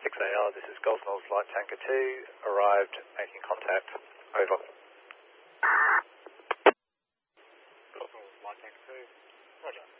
6AR, this is Gulf North Light Tanker 2, arrived, making contact, over. Gulf North Light Tanker 2, roger.